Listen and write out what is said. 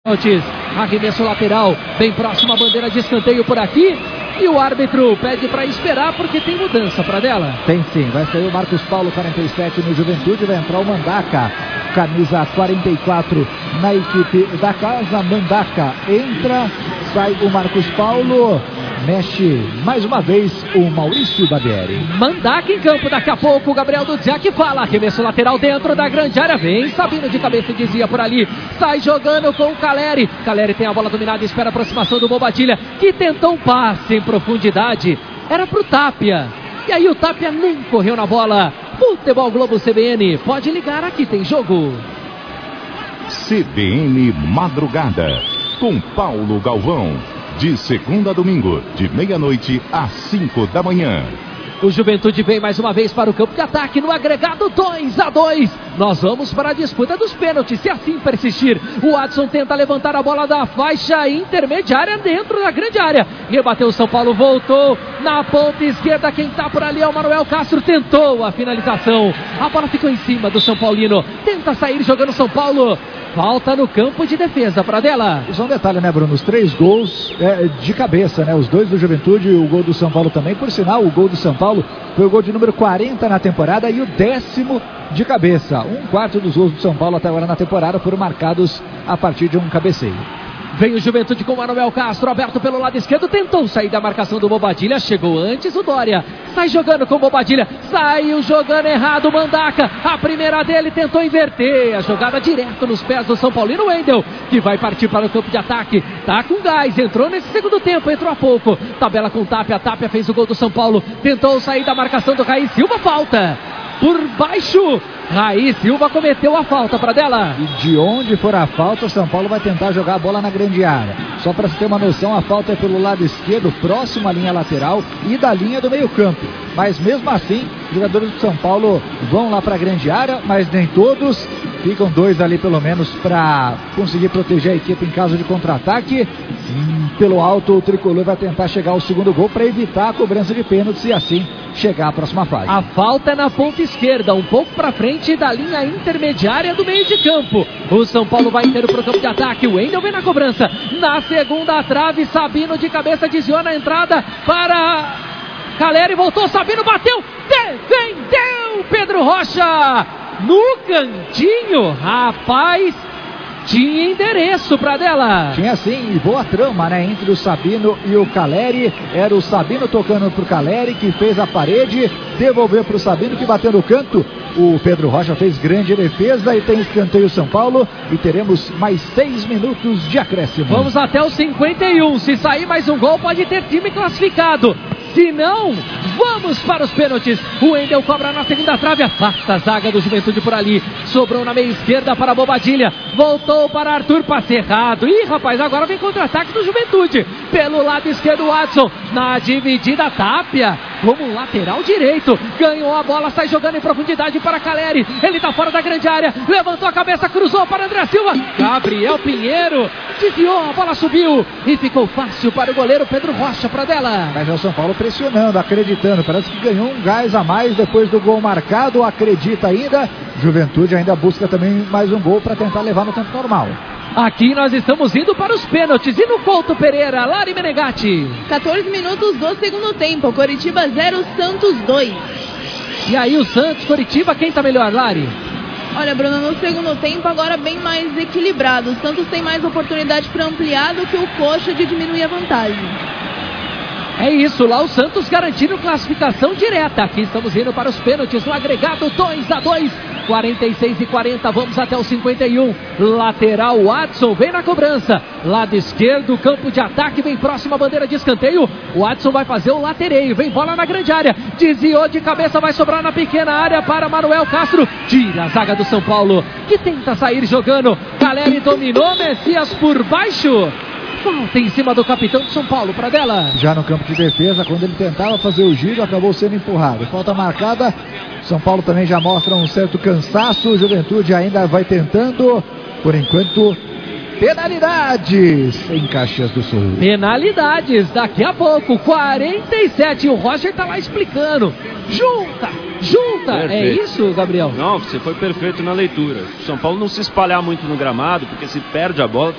Arremesso lateral, bem próximo à bandeira de escanteio por aqui. E o árbitro pede para esperar porque tem mudança para dela. Tem sim, vai sair o Marcos Paulo, 47 no Juventude, vai entrar o Mandaca, camisa 44 na equipe da casa. Mandaca entra, sai o Marcos Paulo, mexe mais uma vez o Maurício Barbieri. Mandaca em campo, daqui a pouco o Gabriel Dudziak fala, arremesso lateral dentro da grande área, vem Sabino de cabeça, dizia por ali, sai jogando com o Caleri. Caleri tem a bola dominada, espera a aproximação do Bobadilha, que tentou um passe em profundidade, era pro Tapia, e aí o Tapia nem correu na bola. Futebol Globo CBN, pode ligar, aqui tem jogo. CBN Madrugada, com Paulo Galvão, de segunda a domingo, de meia-noite às 5 da manhã. O Juventude vem mais uma vez para o campo de ataque no agregado 2-2. Nós vamos para a disputa dos pênaltis, se assim persistir. O Adson tenta levantar a bola da faixa intermediária dentro da grande área. Rebateu o São Paulo, voltou na ponta esquerda. Quem está por ali é o Manuel Castro, tentou a finalização. A bola ficou em cima do São Paulino. Tenta sair jogando São Paulo. Falta no campo de defesa para dela. Só um detalhe, né, Bruno? Os 3 gols de cabeça, né? Os 2 do Juventude e o gol do São Paulo também. Por sinal, o gol do São Paulo foi o gol de número 40 na temporada e o 10º de cabeça. 1/4 dos gols do São Paulo até agora na temporada foram marcados a partir de um cabeceio. Vem o Juventude com o Manuel Castro, aberto pelo lado esquerdo, tentou sair da marcação do Bobadilha, chegou antes o Dória, sai jogando com o Bobadilha, saiu jogando errado o Mandaca, a primeira dele tentou inverter, a jogada direto nos pés do São Paulino. Wendel, que vai partir para o campo de ataque, tá com gás, entrou nesse segundo tempo, entrou há pouco, tabela com Tapia, Tapia fez o gol do São Paulo, tentou sair da marcação do Raí Silva, falta por baixo. Raí Silva cometeu a falta para dela. E de onde for a falta, o São Paulo vai tentar jogar a bola na grande área. Só para você ter uma noção, a falta é pelo lado esquerdo, próximo à linha lateral e da linha do meio campo. Mas mesmo assim, os jogadores do São Paulo vão lá para a grande área, mas nem todos. Ficam 2 ali pelo menos para conseguir proteger a equipe em caso de contra-ataque. Pelo alto, o tricolor vai tentar chegar ao segundo gol para evitar a cobrança de pênaltis e assim chegar à próxima fase. A falta é na ponta esquerda, um pouco para frente da linha intermediária do meio de campo. O São Paulo vai inteiro para o campo de ataque. O Wendel vem na cobrança. Na segunda trave, Sabino de cabeça desviou na entrada para Caleri, voltou, Sabino bateu, defendeu Pedro Rocha no cantinho, rapaz. Tinha endereço para dela. Tinha sim, e boa trama, né? Entre o Sabino e o Caleri. Era o Sabino tocando pro Caleri, que fez a parede, devolveu pro Sabino, que bateu no canto. O Pedro Rocha fez grande defesa e tem escanteio São Paulo. E teremos mais 6 minutos de acréscimo. Vamos até os 51. Se sair mais um gol, pode ter time classificado. Se não, vamos para os pênaltis. O Wendel cobra na segunda trave, afasta a zaga do Juventude por ali. Sobrou na meia esquerda para Bobadilha. Voltou para Arthur, passe errado. Ih, rapaz, agora vem contra-ataque do Juventude. Pelo lado esquerdo, o Adson. Na dividida, Tapia como lateral direito. Ganhou a bola, sai jogando em profundidade para Caleri. Ele tá fora da grande área. Levantou a cabeça, cruzou para André Silva. Gabriel Pinheiro desviou, a bola subiu. E ficou fácil para o goleiro Pedro Rocha para dela. Mas é o São Paulo pressionando, acreditando, parece que ganhou um gás a mais depois do gol marcado, acredita ainda, Juventude ainda busca também mais um gol para tentar levar no tempo normal. Aqui nós estamos indo para os pênaltis e no Couto Pereira, Lari Menegatti. 14 minutos do segundo tempo, Coritiba 0, Santos 2. E aí o Santos, Coritiba, quem tá melhor, Lari? Olha, Bruno, no segundo tempo agora bem mais equilibrado, o Santos tem mais oportunidade para ampliar do que o Coxa de diminuir a vantagem. É isso, lá o Santos garantindo classificação direta. Aqui estamos indo para os pênaltis no agregado 2-2. 46-40, vamos até o 51. Lateral, o Adson vem na cobrança. Lado esquerdo, campo de ataque, bem próximo à bandeira de escanteio. O Adson vai fazer o latereio, vem bola na grande área. Desviou de cabeça, vai sobrar na pequena área para Manuel Castro. Tira a zaga do São Paulo, que tenta sair jogando. Caleri dominou, Messias por baixo. Falta em cima do capitão de São Paulo para dela. Já no campo de defesa, quando ele tentava fazer o giro, acabou sendo empurrado. Falta marcada. São Paulo também já mostra um certo cansaço. Juventude ainda vai tentando. Por enquanto, penalidades em Caxias do Sul. Penalidades, daqui a pouco, 47. O Roger tá lá explicando. Junta. Perfeito. É isso, Gabriel? Não, você foi perfeito na leitura. O São Paulo não se espalhar muito no gramado, porque se perde a bola...